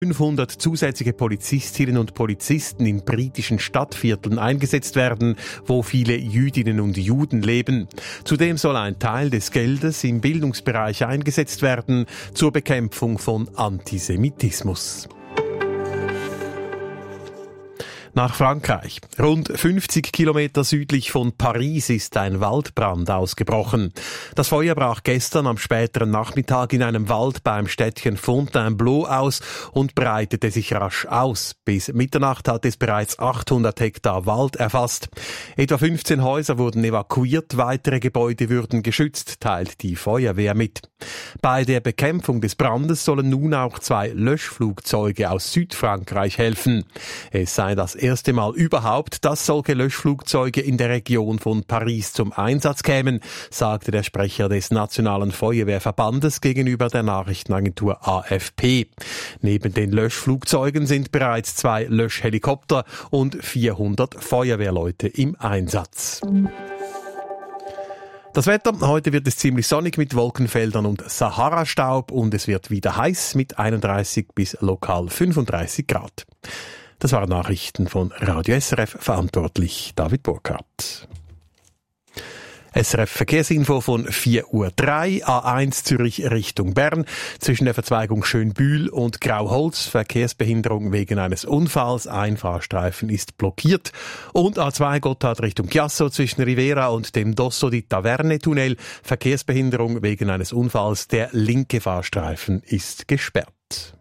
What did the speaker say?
500 zusätzliche Polizistinnen und Polizisten in britischen Stadtvierteln eingesetzt werden, wo viele Jüdinnen und Juden leben. Zudem soll ein Teil des Geldes im Bildungsbereich eingesetzt werden zur Bekämpfung von Antisemitismus. Nach Frankreich. Rund 50 Kilometer südlich von Paris ist ein Waldbrand ausgebrochen. Das Feuer brach gestern am späteren Nachmittag in einem Wald beim Städtchen Fontainebleau aus und breitete sich rasch aus. Bis Mitternacht hat es bereits 800 Hektar Wald erfasst. Etwa 15 Häuser wurden evakuiert, weitere Gebäude würden geschützt, teilt die Feuerwehr mit. Bei der Bekämpfung des Brandes sollen nun auch 2 Löschflugzeuge aus Südfrankreich helfen. Es sei das erste Mal überhaupt, dass solche Löschflugzeuge in der Region von Paris zum Einsatz kämen, sagte der Sprecher des Nationalen Feuerwehrverbandes gegenüber der Nachrichtenagentur AFP. Neben den Löschflugzeugen sind bereits 2 Löschhelikopter und 400 Feuerwehrleute im Einsatz. Das Wetter, heute wird es ziemlich sonnig mit Wolkenfeldern und Sahara-Staub und es wird wieder heiß mit 31 bis lokal 35 Grad. Das waren Nachrichten von Radio SRF, verantwortlich David Burkhardt. SRF Verkehrsinfo von 4:03 Uhr, A1 Zürich Richtung Bern, zwischen der Verzweigung Schönbühl und Grauholz, Verkehrsbehinderung wegen eines Unfalls, ein Fahrstreifen ist blockiert, und A2 Gotthard Richtung Chiasso zwischen Rivera und dem Dosso di Taverne Tunnel, Verkehrsbehinderung wegen eines Unfalls, der linke Fahrstreifen ist gesperrt.